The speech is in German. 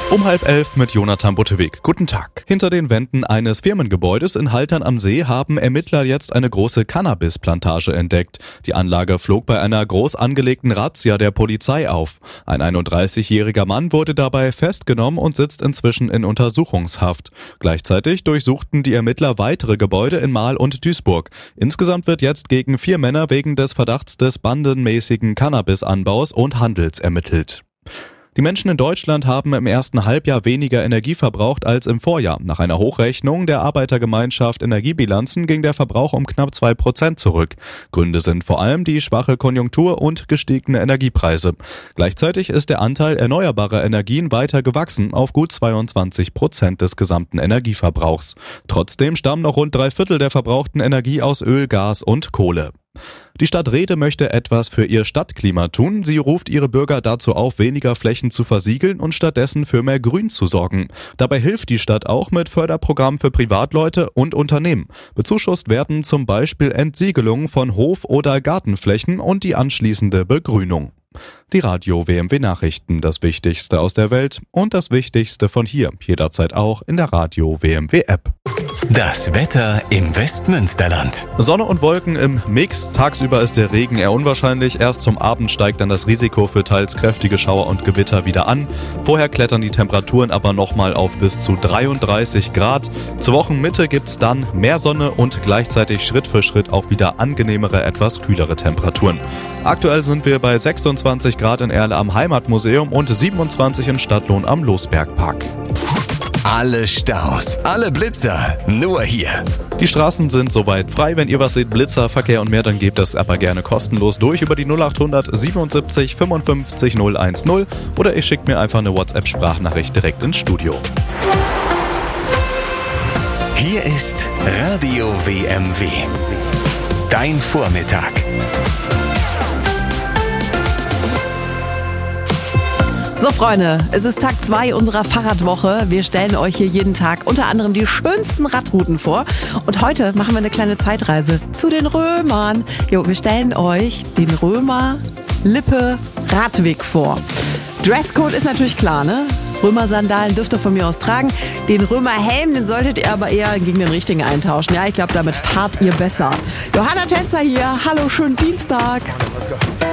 Um 10:30 mit Jonathan Butteweg. Guten Tag. Hinter den Wänden eines Firmengebäudes in Haltern am See haben Ermittler jetzt eine große Cannabisplantage entdeckt. Die Anlage flog bei einer groß angelegten Razzia der Polizei auf. Ein 31-jähriger Mann wurde dabei festgenommen und sitzt inzwischen in Untersuchungshaft. Gleichzeitig durchsuchten die Ermittler weitere Gebäude in Marl und Duisburg. Insgesamt wird jetzt gegen 4 Männer wegen des Verdachts des bandenmäßigen Cannabisanbaus und Handels ermittelt. Die Menschen in Deutschland haben im ersten Halbjahr weniger Energie verbraucht als im Vorjahr. Nach einer Hochrechnung der Arbeitergemeinschaft Energiebilanzen ging der Verbrauch um knapp 2% zurück. Gründe sind vor allem die schwache Konjunktur und gestiegene Energiepreise. Gleichzeitig ist der Anteil erneuerbarer Energien weiter gewachsen auf gut 22% des gesamten Energieverbrauchs. Trotzdem stammen noch rund 3/4 der verbrauchten Energie aus Öl, Gas und Kohle. Die Stadt Rehde möchte etwas für ihr Stadtklima tun. Sie ruft ihre Bürger dazu auf, weniger Flächen zu versiegeln und stattdessen für mehr Grün zu sorgen. Dabei hilft die Stadt auch mit Förderprogrammen für Privatleute und Unternehmen. Bezuschusst werden zum Beispiel Entsiegelungen von Hof- oder Gartenflächen und die anschließende Begrünung. Die Radio WMW Nachrichten, das Wichtigste aus der Welt und das Wichtigste von hier, jederzeit auch in der Radio WMW App. Das Wetter im Westmünsterland. Sonne und Wolken im Mix. Tagsüber ist der Regen eher unwahrscheinlich. Erst zum Abend steigt dann das Risiko für teils kräftige Schauer und Gewitter wieder an. Vorher klettern die Temperaturen aber nochmal auf bis zu 33 Grad. Zur Wochenmitte gibt's dann mehr Sonne und gleichzeitig Schritt für Schritt auch wieder angenehmere, etwas kühlere Temperaturen. Aktuell sind wir bei 26 Grad in Erle am Heimatmuseum und 27 in Stadtlohn am Losbergpark. Alle Staus, alle Blitzer, nur hier. Die Straßen sind soweit frei. Wenn ihr was seht, Blitzer, Verkehr und mehr, dann gebt das aber gerne kostenlos durch über die 0800 77 55 010 oder ihr schickt mir einfach eine WhatsApp-Sprachnachricht direkt ins Studio. Hier ist Radio WMW. Dein Vormittag. So Freunde, es ist Tag 2 unserer Fahrradwoche. Wir stellen euch hier jeden Tag unter anderem die schönsten Radrouten vor. Und heute machen wir eine kleine Zeitreise zu den Römern. Wir stellen euch den Römer-Lippe-Radweg vor. Dresscode ist natürlich klar, ne? Römer-Sandalen dürft ihr von mir aus tragen. Den Römer-Helm, den solltet ihr aber eher gegen den richtigen eintauschen. Ja, ich glaube, damit fahrt ihr besser. Johanna Tänzer hier. Hallo, schönen Dienstag.